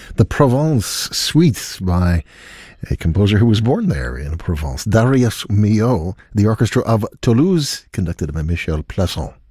The Provence Suite by a composer who was born there in Provence, Darius Milhaud, the orchestra of Toulouse, conducted by Michel Plasson.